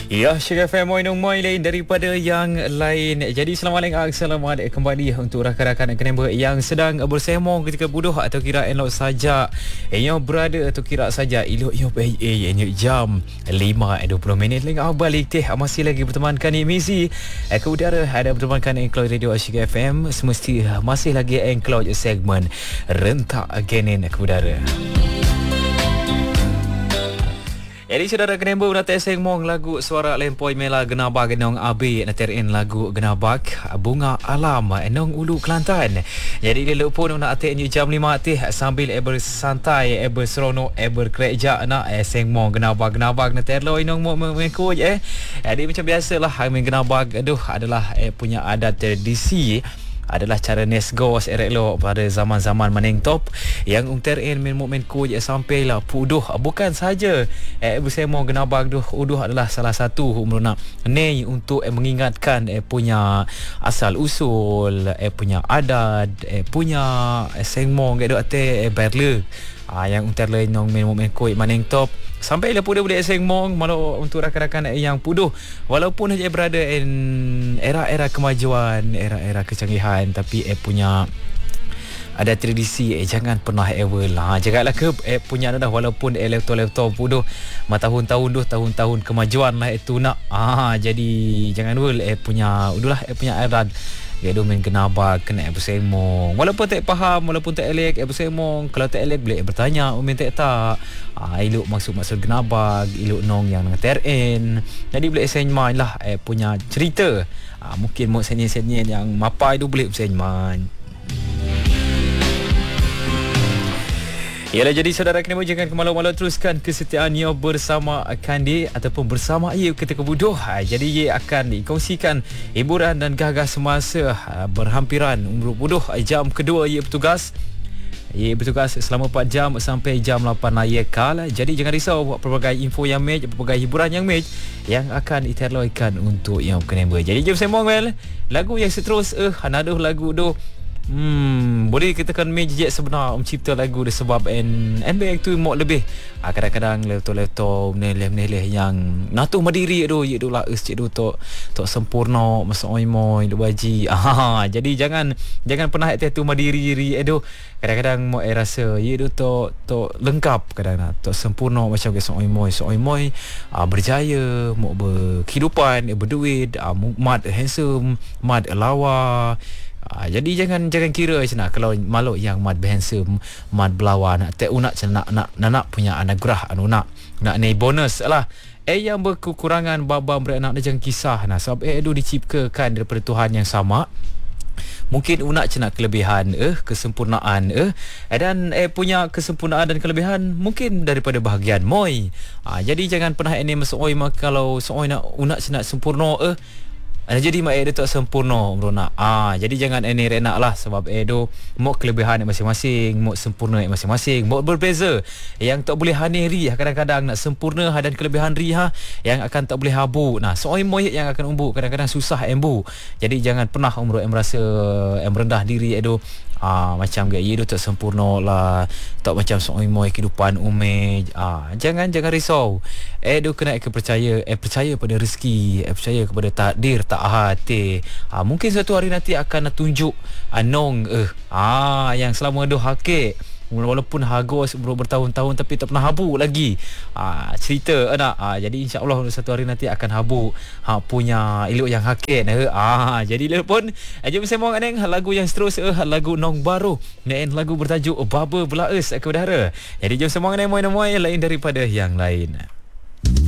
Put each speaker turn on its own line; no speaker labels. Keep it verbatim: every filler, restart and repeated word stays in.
Ya, Syirah F M Moinong Moi lain daripada yang lain. Jadi selamat selamat kembali untuk rakan-rakan Kenembek yang sedang bersemong ketika buduh atau kira elok saja. Yang berada atau kira saja elok yo eh eh jam lima dua puluh minit lagi balik teh masih lagi bertemankan ni Mizi. Ke udara ada bertemankan Engkau Radio Syirah F M semesti masih lagi Engkau segmen rentak genin ke udara. Jadi saudara Kenembek nak sengmong lagu suara lempoi mela genabak enong abi naterin lagu genabak bunga alam enong Ulu Kelantan. Jadi dia lupa nak atik ni jam lima teh sambil eber santai eber seronok eber kerja nak eh, sengmong genabak genabak naterlo enong mo mengko eh. Jadi macam biasalah main genabak aduh adalah eh, punya adat tradisi adalah cara nesgos erelo pada zaman-zaman maning top yang unterin min mukmin ku je sampailah puduh bukan saja eh bersemo genabak duh uduh adalah salah satu umruna ni untuk eh, mengingatkan eh punya asal usul eh punya adat eh punya eh, sengmong gedo ate eh berle ah yang unter lain nong min mukmin ku maning top sampai lepas dia boleh sengmong malu untuk rakan-rakan yang puduh walaupun saja berada in era-era kemajuan era-era kecanggihan tapi eh punya ada tradisi eh jangan pernah ever lah janganlah ke eh punya dah walaupun eh laptop-laptop puduh ma tahun-tahun tu tahun-tahun kemajuan lah itu nak ah jadi jangan dulu eh punya udahlah eh punya adat dia domain kenabak kena bersemong walaupun tak faham walaupun tak elok bersemong kalau tak elok boleh bertanya umin tak tak ah elok maksud-maksud kenabak elok nong yang ngeterin jadi boleh senyman lah eh punya cerita ah mungkin mau senior-senior yang mapai tu boleh bersenyman. Yalah, jadi saudara Kenembek jangan kemalu-malu teruskan kesetiaannya bersama Kandi ataupun bersama ia ketika buduh. Jadi ia akan dikongsikan hiburan dan gagah semasa berhampiran umur buduh. Jam kedua ia bertugas. Ia bertugas selama empat jam sampai jam lapan layakal. Jadi jangan risau buat pelbagai info yang match, pelbagai hiburan yang match yang akan diterloikan untuk yang Kenembek. Jadi jom sembang well. Lagu yang seterus eh anaduh lagu tu Hmm, boleh katakan Majid sebenar mencipta lagu dia sebab N N B X tu mau lebih ah, kadang-kadang laptop-laptop neleh-neleh yang natuh mandiri tu ya tu lah cik tu tok tok sempurna masuk oimoy dua baji ah jadi jangan jangan pernah tu mandiri ri tu kadang-kadang mau eh rasa ya tu tok tok lengkap kadang-kadang tok sempurna macam ke oimoy oimoy ah, berjaya mau berkehidupan berduit ah, mad handsome mad lawa. Ah, jadi jangan jangan kira macam nak kalau malu yang mad handsome mad belawa nak tak nak nak nak nak punya anugerah anu nak nak ni bonus lah eh yang berkekurangan baba beranak dia jangan kisah nah sebab eh itu diciptakan daripada Tuhan yang sama. Mungkin unak cenak kelebihan eh kesempurnaan eh dan eh punya kesempurnaan dan kelebihan mungkin daripada bahagian moi. Ah, jadi jangan pernah ini masuk oi kalau seoi nak unak cenak sempurna eh Ana jadi mak dia tak sempurna umrona. Ah jadi jangan ini renak lah sebab edo mau kelebihan masing-masing, mau sempurna masing-masing, mau berbeza. Yang tak boleh haniri kadang-kadang nak sempurna dan kelebihan riha yang akan tak boleh habu. Nah, soal moyet yang akan umbu kadang-kadang susah embu. Jadi jangan pernah umur em rasa em rendah diri edo ah macam gaya itu tak sempurna lah tak macam soal moy kehidupan umej ah jangan jangan risau edo kena kepercaya eh percaya pada rezeki eh percaya kepada takdir tak hati ah mungkin satu hari nanti akan tunjuk anong eh ah yang selama doh hakik walaupun hagos bertahun-tahun tapi tak pernah habu lagi ah cerita anak ah jadi insya-Allah satu hari nanti akan habu ha punya elok yang hakik eh ah jadi lepun eh, jom sembang aneng lagu yang seterus eh lagu nong baru nen lagu bertajuk Baba Belaes ke udara. Jadi jom sembang aneng moi-moi lain daripada yang lain.